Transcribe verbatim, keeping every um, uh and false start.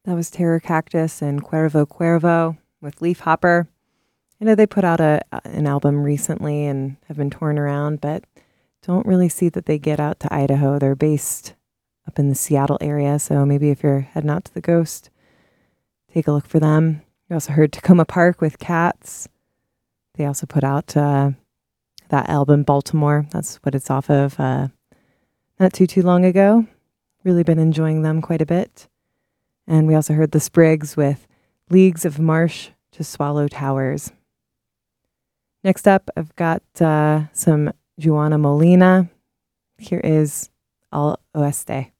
That was Terror Cactus and Cuervo Cuervo with Leaf Hopper. I know they put out a an album recently and have been touring around, but don't really see that they get out to Idaho. They're based up in the Seattle area, so maybe if you're heading out to the Ghost, take a look for them. You also heard Tacoma Park with Cats. They also put out uh, that album, Baltimore. That's what it's off of uh, not too, too long ago. Really been enjoying them quite a bit. And we also heard the Sprigs with Leagues of Marsh to Swallow Towers. Next up, I've got uh, some Juana Molina. Here is Al Oeste.